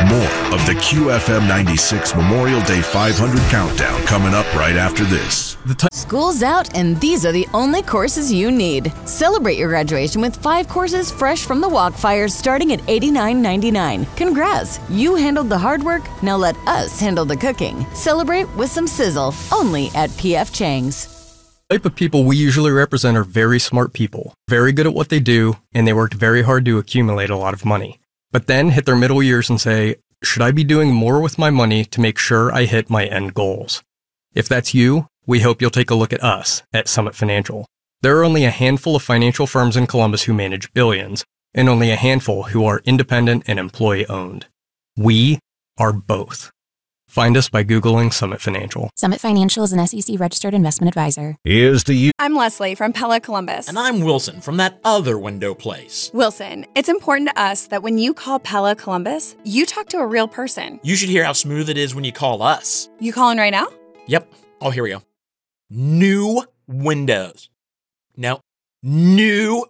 More of the QFM 96 Memorial Day 500 countdown coming up right after this. School's out, and these are the only courses you need. Celebrate your graduation with 5 courses fresh from the Walkfires starting at $89.99. Congrats! You handled the hard work, now let us handle the cooking. Celebrate with some sizzle, only at P.F. Chang's. The type of people we usually represent are very smart people, very good at what they do, and they worked very hard to accumulate a lot of money. But then hit their middle years and say, should I be doing more with my money to make sure I hit my end goals? If that's you, we hope you'll take a look at us at Summit Financial. There are only a handful of financial firms in Columbus who manage billions, and only a handful who are independent and employee-owned. We are both. Find us by Googling Summit Financial. Summit Financial is an SEC-registered investment advisor. Here's to you. I'm Leslie from Pella Columbus. And I'm Wilson from that other window place. Wilson, it's important to us that when you call Pella Columbus, you talk to a real person. You should hear how smooth it is when you call us. You calling right now? Yep. Oh, here we go. New windows. No. New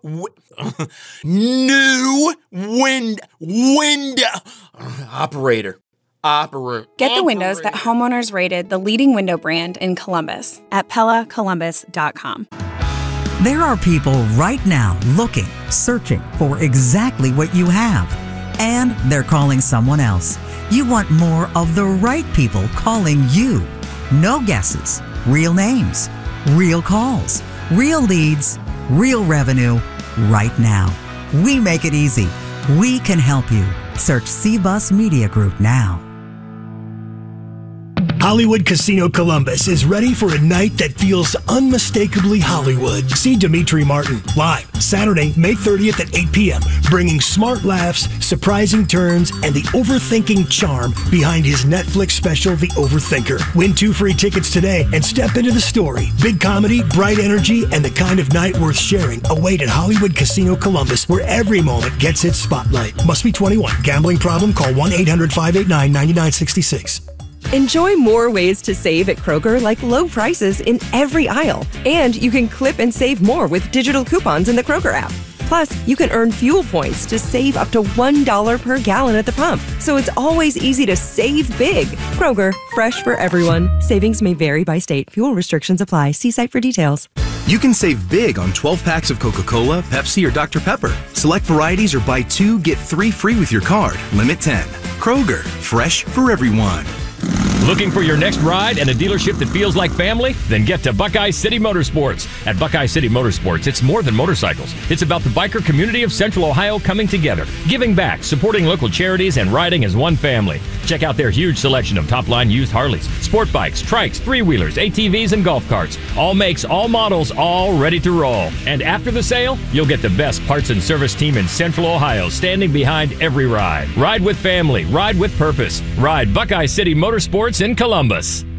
window. Operator. Get the windows that homeowners rated the leading window brand in Columbus at PellaColumbus.com. There are people right now looking, searching for exactly what you have. And they're calling someone else. You want more of the right people calling you. No guesses, real names, real calls, real leads, real revenue right now. We make it easy. We can help you. Search CBus Media Group now. Hollywood Casino Columbus is ready for a night that feels unmistakably Hollywood. See Dimitri Martin live Saturday, May 30th at 8 p.m., bringing smart laughs, surprising turns, and the overthinking charm behind his Netflix special, The Overthinker. Win 2 free tickets today and step into the story. Big comedy, bright energy, and the kind of night worth sharing await at Hollywood Casino Columbus, where every moment gets its spotlight. Must be 21. Gambling problem? Call 1-800-589-9966. Enjoy more ways to save at Kroger, like low prices in every aisle. And you can clip and save more with digital coupons in the Kroger app. Plus, you can earn fuel points to save up to $1 per gallon at the pump. So it's always easy to save big. Kroger, fresh for everyone. Savings may vary by state. Fuel restrictions apply. See site for details. You can save big on 12 packs of Coca-Cola, Pepsi, or Dr. Pepper. Select varieties or buy 2, get 3 free with your card. Limit 10. Kroger, fresh for everyone. Looking for your next ride and a dealership that feels like family? Then get to Buckeye City Motorsports. At Buckeye City Motorsports, it's more than motorcycles. It's about the biker community of Central Ohio coming together, giving back, supporting local charities, and riding as one family. Check out their huge selection of top-line used Harleys, sport bikes, trikes, three-wheelers, ATVs, and golf carts. All makes, all models, all ready to roll. And after the sale, you'll get the best parts and service team in Central Ohio standing behind every ride. Ride with family. Ride with purpose. Ride Buckeye City Motorsports in Columbus.